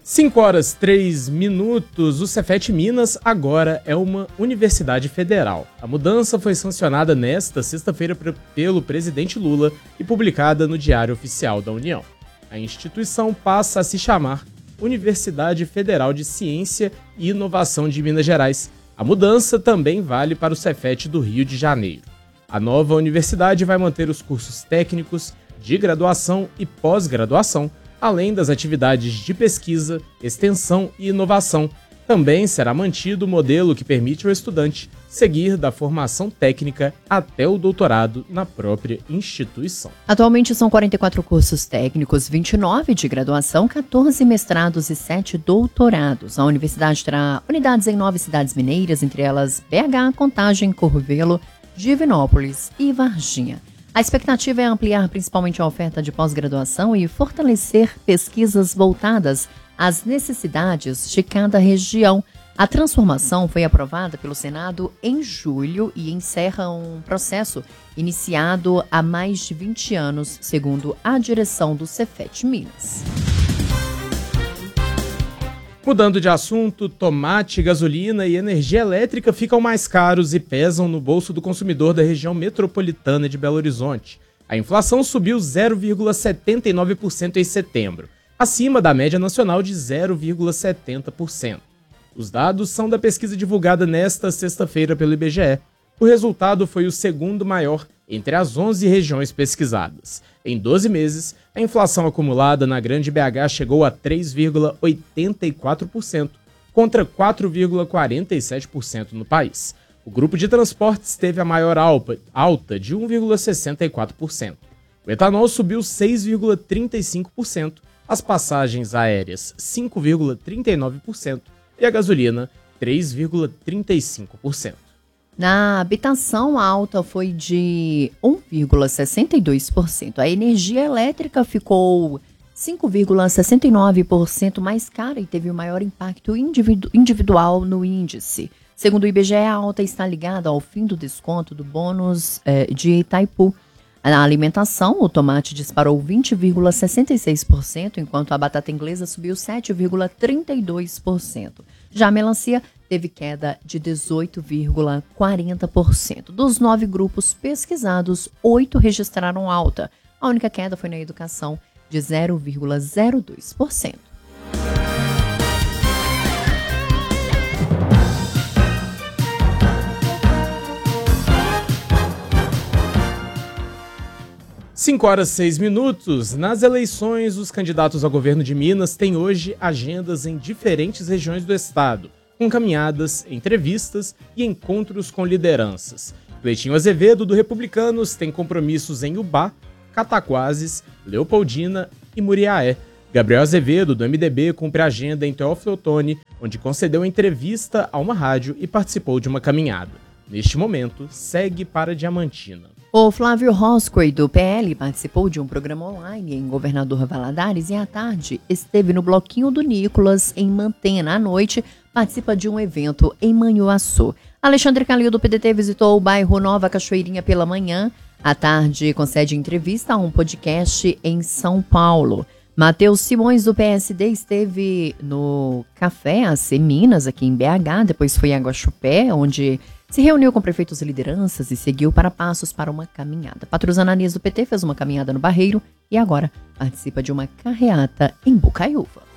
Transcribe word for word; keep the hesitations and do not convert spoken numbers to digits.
cinco horas, três minutos, o Cefet Minas agora é uma universidade federal. A mudança foi sancionada nesta sexta-feira pelo presidente Lula e publicada no Diário Oficial da União. A instituição passa a se chamar Universidade Federal de Ciência e Inovação de Minas Gerais. A mudança também vale para o Cefet do Rio de Janeiro. A nova universidade vai manter os cursos técnicos, de graduação e pós-graduação, além das atividades de pesquisa, extensão e inovação. Também será mantido o modelo que permite ao estudante seguir da formação técnica até o doutorado na própria instituição. Atualmente são quarenta e quatro cursos técnicos, vinte e nove de graduação, quatorze mestrados e sete doutorados. A universidade terá unidades em nove cidades mineiras, entre elas B H, Contagem, Corvelo, Divinópolis e Varginha. A expectativa é ampliar principalmente a oferta de pós-graduação e fortalecer pesquisas voltadas às necessidades de cada região. A transformação foi aprovada pelo Senado em julho e encerra um processo iniciado há mais de vinte anos, segundo a direção do Cefet Minas. Mudando de assunto, tomate, gasolina e energia elétrica ficam mais caros e pesam no bolso do consumidor da região metropolitana de Belo Horizonte. A inflação subiu zero vírgula setenta e nove por cento em setembro, acima da média nacional de zero vírgula setenta por cento. Os dados são da pesquisa divulgada nesta sexta-feira pelo I B G E. O resultado foi o segundo maior entre as onze regiões pesquisadas. Em doze meses, a inflação acumulada na Grande B H chegou a três vírgula oitenta e quatro por cento, contra quatro vírgula quarenta e sete por cento no país. O grupo de transportes teve a maior alta, de um vírgula sessenta e quatro por cento. O etanol subiu seis vírgula trinta e cinco por cento, as passagens aéreas cinco vírgula trinta e nove por cento e a gasolina três vírgula trinta e cinco por cento. Na habitação, a alta foi de um vírgula sessenta e dois por cento. A energia elétrica ficou cinco vírgula sessenta e nove por cento mais cara e teve o maior impacto individu- individual no índice. Segundo o I B G E, a alta está ligada ao fim do desconto do bônus eh, de Itaipu. Na alimentação, o tomate disparou vinte vírgula sessenta e seis por cento, enquanto a batata inglesa subiu sete vírgula trinta e dois por cento. Já a melancia teve queda de dezoito vírgula quarenta por cento. Dos nove grupos pesquisados, oito registraram alta. A única queda foi na educação, de zero vírgula zero dois por cento. cinco horas, seis minutos. Nas eleições, os candidatos ao governo de Minas têm hoje agendas em diferentes regiões do estado, com caminhadas, entrevistas e encontros com lideranças. Cleitinho Azevedo, do Republicanos, tem compromissos em Ubá, Cataquases, Leopoldina e Muriaé. Gabriel Azevedo, do M D B, cumpre a agenda em Teófilo Otoni, onde concedeu entrevista a uma rádio e participou de uma caminhada. Neste momento, segue para Diamantina. O Flávio Roscoe, do P L, participou de um programa online em Governador Valadares e à tarde esteve no Bloquinho do Nicolas, em Mantena. À noite, participa de um evento em Manhuaçu. Alexandre Calil, do P D T, visitou o bairro Nova Cachoeirinha pela manhã. À tarde, concede entrevista a um podcast em São Paulo. Matheus Simões, do P S D, esteve no Café A C Minas, aqui em B H, depois foi em Aguaxupé, onde se reuniu com prefeitos e lideranças e seguiu para Passos para uma caminhada. Patrus Ananias, do P T, fez uma caminhada no Barreiro e agora participa de uma carreata em Bocaiúva.